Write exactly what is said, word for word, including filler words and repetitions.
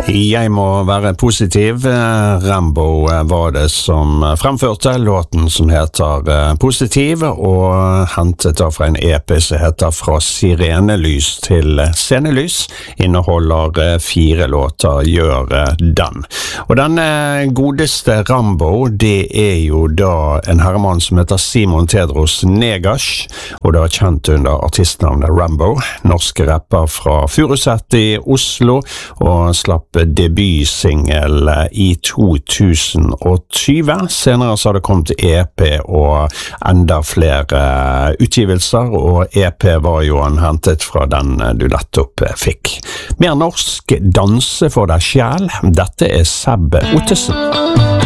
Jeg må være positiv. Rambo var det som fremførte låten som heter Positiv, og hentet da fra en E P som heter Fra Sirenelys til Scenelys. Inneholder fire låter, gjør den. Og den godeste Rambo, det er jo da en herremann som heter Simon Tedros Negash, og det er kjent under artistnavnet Rambo, norske rapper fra Furuset i Oslo, og slapp debutsingel i to tusen og tjue. Senere så har det kommet E P og enda flere utgivelser, og E P var jo han hentet fra den du nettopp fikk. Mer norsk, danse for deg sjæl. Dette er Seb Ottesen.